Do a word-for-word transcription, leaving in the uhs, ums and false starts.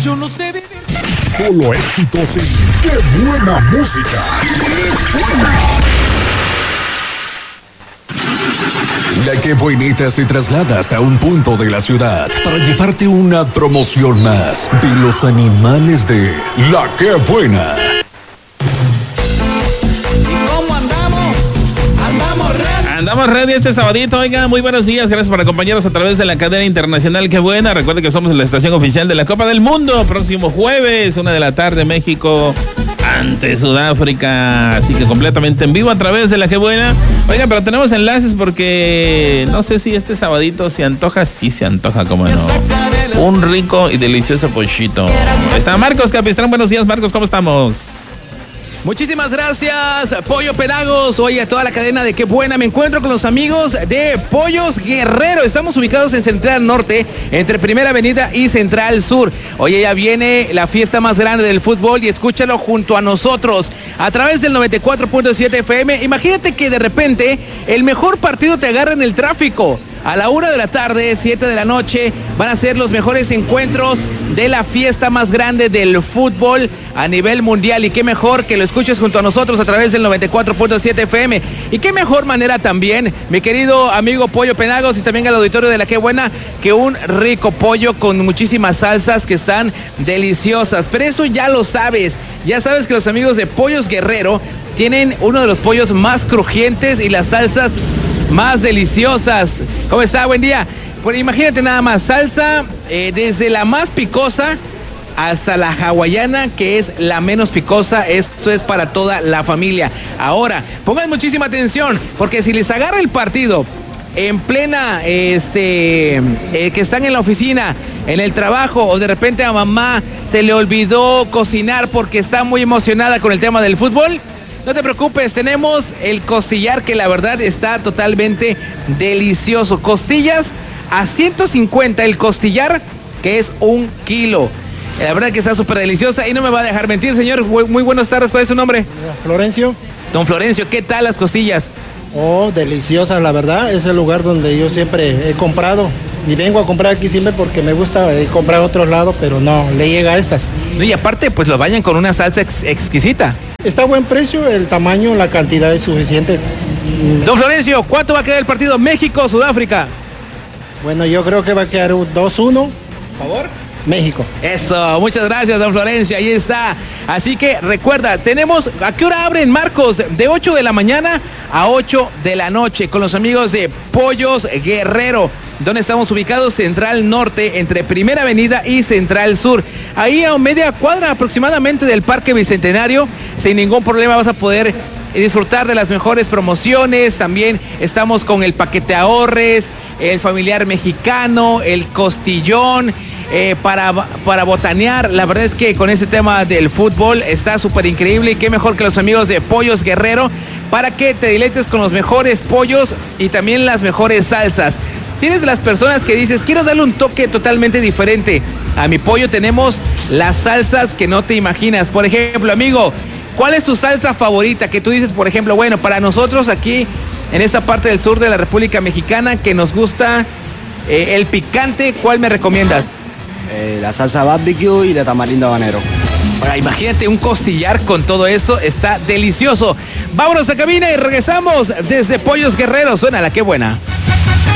yo no sé vivir. Solo éxitos en ¡Qué buena música! ¡Qué buena! La Qué Buenita se traslada hasta un punto de la ciudad para llevarte una promoción más de los animales de La Qué Buena. Andamos ready este sabadito, oiga, muy buenos días, gracias por acompañarnos a través de la cadena internacional Qué Buena. Recuerde que somos la estación oficial de la Copa del Mundo, próximo jueves, una de la tarde, México ante Sudáfrica, así que completamente en vivo a través de la Qué Buena. Oiga, pero tenemos enlaces porque no sé si este sabadito se antoja, sí se antoja, como no, un rico y delicioso pollito. Está Marcos Capistrán, buenos días Marcos, ¿cómo estamos? Muchísimas gracias, Pollo Penagos. Oye, a toda la cadena de Qué Buena. Me encuentro con los amigos de Pollos Guerrero. Estamos ubicados en Central Norte, entre Primera Avenida y Central Sur. Oye, ya viene la fiesta más grande del fútbol y escúchalo junto a nosotros a través del noventa y cuatro punto siete F M. Imagínate que de repente el mejor partido te agarra en el tráfico. A la una de la tarde, siete de la noche, van a ser los mejores encuentros de la fiesta más grande del fútbol a nivel mundial. Y qué mejor que lo escuches junto a nosotros a través del noventa y cuatro punto siete F M. Y qué mejor manera también, mi querido amigo Pollo Penagos y también al auditorio de la Qué Buena, que un rico pollo con muchísimas salsas que están deliciosas. Pero eso ya lo sabes. Ya sabes que los amigos de Pollos Guerrero tienen uno de los pollos más crujientes y las salsas más deliciosas. ¿Cómo está? Buen día. Pues imagínate nada más, salsa eh, desde la más picosa hasta la hawaiana, que es la menos picosa. Esto es para toda la familia. Ahora, pongan muchísima atención, porque si les agarra el partido en plena, este, eh, que están en la oficina, en el trabajo, o de repente a mamá se le olvidó cocinar porque está muy emocionada con el tema del fútbol, no te preocupes, tenemos el costillar que la verdad está totalmente delicioso. Costillas a ciento cincuenta el costillar, que es un kilo. La verdad que está súper deliciosa y no me va a dejar mentir, señor. Muy buenas tardes, ¿cuál es su nombre? Florencio. Don Florencio, ¿qué tal las costillas? Oh, deliciosas, la verdad. Es el lugar donde yo siempre he comprado. Y vengo a comprar aquí siempre porque me gusta eh, comprar a otros lados, pero no le llega a estas. No, y aparte, pues lo vayan con una salsa ex exquisita. Está a buen precio, el tamaño, la cantidad es suficiente. Don Florencio, ¿cuánto va a quedar el partido México-Sudáfrica? Bueno, yo creo que va a quedar un dos uno. ¿Por favor? México. Eso, muchas gracias, don Florencio, ahí está. Así que recuerda, tenemos, ¿a qué hora abren, Marcos? De ocho de la mañana a ocho de la noche con los amigos de Pollos Guerrero. ¿Dónde estamos ubicados? Central Norte, entre Primera Avenida y Central Sur. Ahí a media cuadra aproximadamente del Parque Bicentenario. Sin ningún problema vas a poder disfrutar de las mejores promociones. También estamos con el paquete ahorres, el familiar mexicano, el costillón. Eh, para, para botanear. La verdad es que con este tema del fútbol está súper increíble y qué mejor que los amigos de Pollos Guerrero para que te diletes con los mejores pollos y también las mejores salsas. Tienes de las personas que dices, quiero darle un toque totalmente diferente a mi pollo, tenemos las salsas que no te imaginas. Por ejemplo, amigo, ¿cuál es tu salsa favorita? Que tú dices, por ejemplo, bueno, para nosotros aquí en esta parte del sur de la República Mexicana que nos gusta eh, el picante, ¿cuál me recomiendas? Eh, la salsa barbecue y de tamarindo habanero. Ahora, imagínate un costillar con todo eso, está delicioso. Vámonos a cabina y regresamos desde Pollos Guerrero. Suena la Qué Buena.